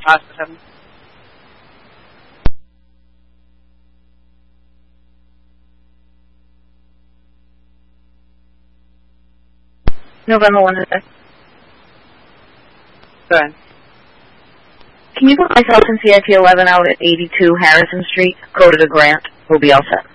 5-7. November 1 to 6. Go ahead. Can you put myself in CIT 11 out at 82 Harrison Street, coded a grant? We'll be all set.